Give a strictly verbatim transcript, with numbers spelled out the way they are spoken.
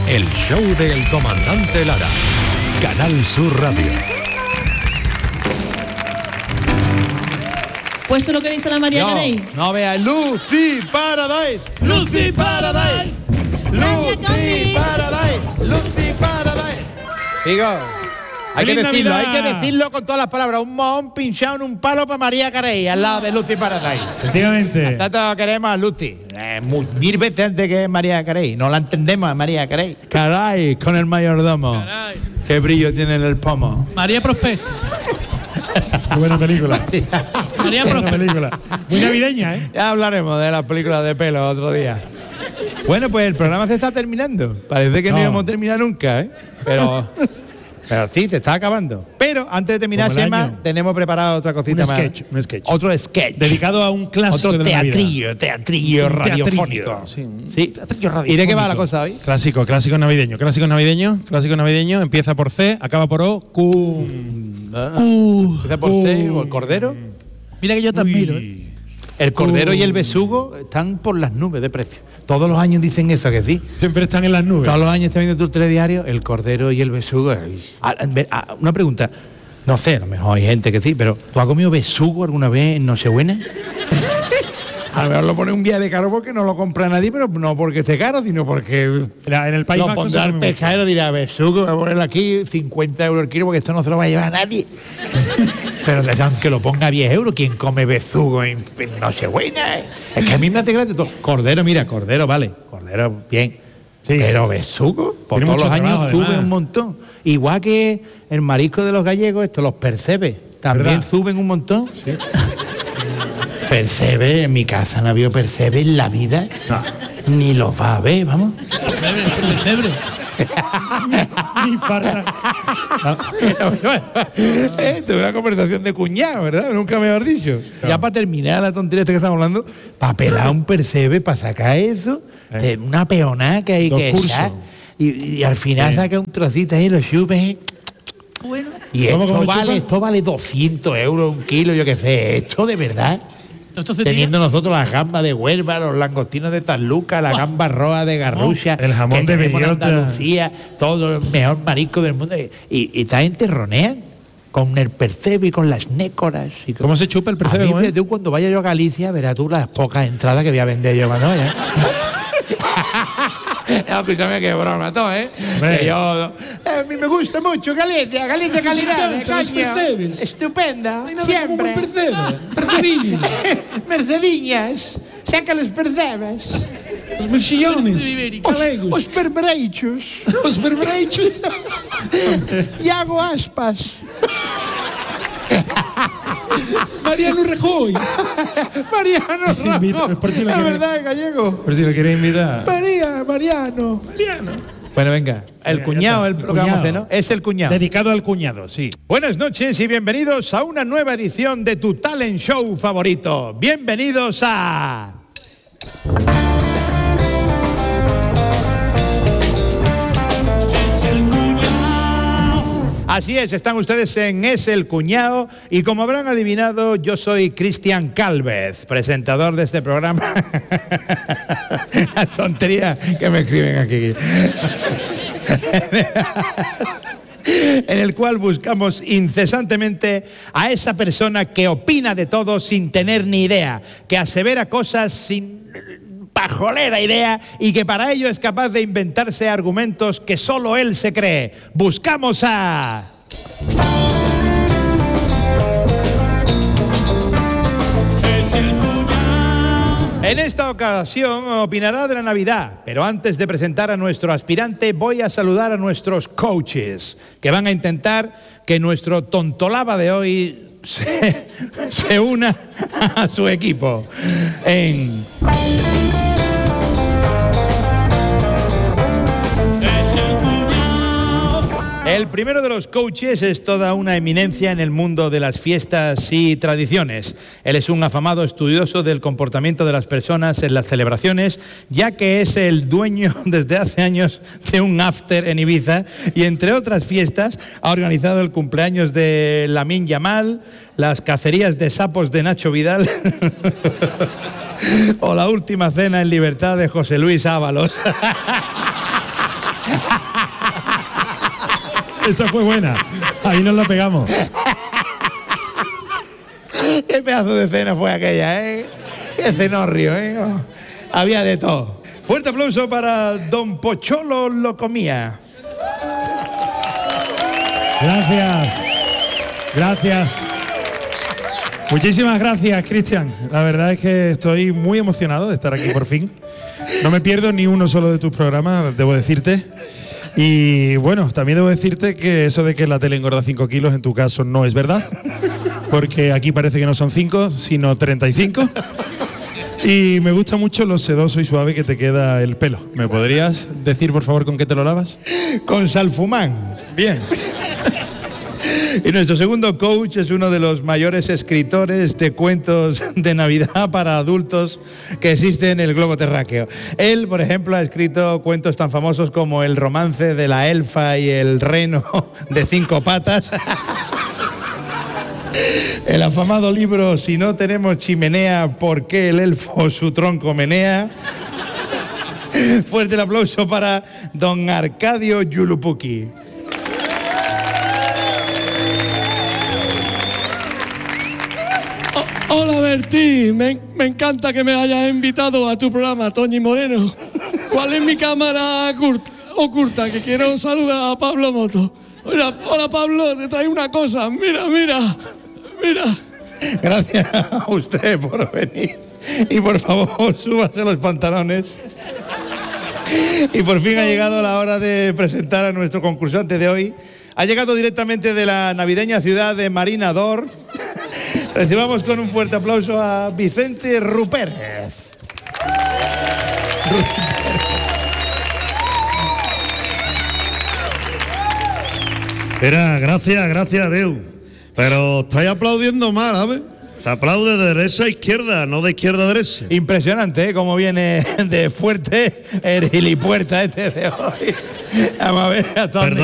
El show del comandante Lara. Canal Sur Radio. Pues eso es lo que dice la María no, Carey. No veas, Lucy Paradise. Lucy Paradise. Lucy Paradise. Lucy Paradise. Digo, hay que decirlo, Navidad. hay que decirlo con todas las palabras. Un mohón pinchado en un palo para María Carey, al lado de Lucy Paradise. Efectivamente. Nosotros queremos a Lucy. Eh, mil veces antes que María Carey. No la entendemos a María Carey. Caray, con el mayordomo. Caray. Qué brillo tiene en el pomo. María Prospect. Qué buena película. María Qué buena película. Muy navideña, ¿eh? Ya hablaremos de las películas de pelo otro día. Bueno, pues el programa se está terminando. Parece que no, no íbamos a terminar nunca, ¿eh? Pero, pero sí, se está acabando. Pero antes de terminar, Sema, tenemos preparado otra cosita un más. Sketch, un sketch. Otro sketch. Dedicado a un clásico Otro de la teatrillo, Navidad. teatrillo radiofónico. Sí, sí. Teatrillo radiofónico. ¿Y de qué va la cosa hoy? Clásico, clásico navideño. Clásico navideño, clásico navideño. Empieza por C, acaba por O, Q. Uh, Empieza por C, o el cordero. Mira que yo te admiro, ¿eh? El cordero uh. y el besugo están por las nubes de precio. Todos los años dicen eso, que sí. Siempre están en las nubes. Todos los años está viendo tu telediario, el cordero y el besugo. Una pregunta. No sé, a lo mejor hay gente que sí, pero ¿tú has comido besugo alguna vez en Nochebuena? A lo mejor lo pone un día de caro porque no lo compra nadie, pero no porque esté caro, sino porque en el país lo pondrá el pescadero, dirá, besugo, voy a ponerlo aquí cincuenta euros el kilo porque esto no se lo va a llevar a nadie. Pero le dan que lo ponga diez euros. ¿Quién come besugo en, en Nochebuena? Es que a mí me hace gracia todo. Cordero, mira, cordero, vale. Cordero, bien. Sí. Pero besugo, por todos los años trabajo, sube además. Un montón. Igual que el marisco de los gallegos, esto, los percebes, también ¿verdad? Suben un montón. Sí. Percebe, en mi casa no ha habido percebe en la vida. No. Ni los va a ver, vamos. Percebre. Ni falta. Esto es una conversación de cuñado, ¿verdad? Nunca mejor dicho. No. Ya para terminar la tontería esta que estamos hablando, para pelar un percebe, para sacar eso, eh. una peonada que hay Dos que echar. Y, y al final eh. saca un trocito ahí y lo chupes. Bueno. Y esto vale, esto vale doscientos euros un kilo, yo qué sé. Esto de verdad. Teniendo nosotros las gambas de Huelva, los langostinos de San Lucas, la gamba roja de Garrucha, oh, el jamón de bellota, Andalucía, todo el mejor marisco del mundo. Y, y también te ronean con el percebe y con las nécoras. Y con... ¿Cómo se chupa el percebe? A mí, tú, cuando vaya yo a Galicia, verás tú las pocas entradas que voy a vender yo cuando vaya. No, escúchame, que broma todo, ¿eh? Que yo, eh, a mí me gusta mucho Galicia, Galicia calidad, coño. Estupenda, no siempre. Mercediñas. Mercediñas, saca los percebes. Os mexillones, galegos. Os perbrechos. Os perbrechos. Iago Aspas. Mariano Rajoy. Mariano Rajoy. Por si la verdad, gallego. Por si lo queréis invitar. María, Mariano. Mariano. Bueno, venga. El cuñado, el, el lo que vamos a hacer, ¿no? Es el cuñado. Dedicado al cuñado, sí. Buenas noches y bienvenidos a una nueva edición de tu talent show favorito. Bienvenidos a... Así es, están ustedes en Es el Cuñado y como habrán adivinado, yo soy Cristian Calvez, presentador de este programa. La tontería que me escriben aquí. En el cual buscamos incesantemente a esa persona que opina de todo sin tener ni idea, que asevera cosas sin pajolera idea y que para ello es capaz de inventarse argumentos que solo él se cree. Buscamos a... En esta ocasión opinará de la Navidad, pero antes de presentar a nuestro aspirante voy a saludar a nuestros coaches, que van a intentar que nuestro tontolaba de hoy se, se una a su equipo. En... El primero de los coaches es toda una eminencia en el mundo de las fiestas y tradiciones. Él es un afamado estudioso del comportamiento de las personas en las celebraciones, ya que es el dueño desde hace años de un after en Ibiza y entre otras fiestas ha organizado el cumpleaños de Lamine Yamal, las cacerías de sapos de Nacho Vidal o la última cena en libertad de José Luis Ábalos. Esa fue buena. Ahí nos la pegamos. Qué pedazo de cena fue aquella, ¿eh? Qué cenorrio, ¿eh? Oh, había de todo. Fuerte aplauso para don Pocholo Locomía. Gracias. Gracias. Muchísimas gracias, Cristian. La verdad es que estoy muy emocionado de estar aquí por fin. No me pierdo ni uno solo de tus programas, debo decirte. Y bueno, también debo decirte que eso de que la tele engorda cinco kilos en tu caso no es verdad, porque aquí parece que no son cinco, sino treinta y cinco. Y me gusta mucho lo sedoso y suave que te queda el pelo. ¿Me podrías decir, por favor, con qué te lo lavas? Con Salfumán. Bien. Y nuestro segundo coach es uno de los mayores escritores de cuentos de Navidad para adultos que existe en el globo terráqueo. Él, por ejemplo, ha escrito cuentos tan famosos como El romance de la elfa y el reno de cinco patas. El afamado libro Si no tenemos chimenea, ¿por qué el elfo su tronco menea? Fuerte el aplauso para don Arcadio Yulupuki. Hola Bertí, me, me encanta que me hayas invitado a tu programa, Toñi Moreno. ¿Cuál es mi cámara oculta? oculta que quiero saludar a Pablo Moto. Hola, hola Pablo, te traigo una cosa, mira, mira, mira. Gracias a usted por venir. Y por favor, súbase los pantalones. Y por fin ha llegado la hora de presentar a nuestro concursante de hoy. Ha llegado directamente de la navideña ciudad de Marinador. Recibamos con un fuerte aplauso a Vicente Rupérez. Mira, gracias, gracias a Dios. Pero estáis aplaudiendo mal, ¿sabes? Se aplaude de derecha a izquierda, no de izquierda a derecha. Impresionante, ¿eh? Cómo viene de fuerte el gilipuerta este de hoy. Vamos a ver hasta dónde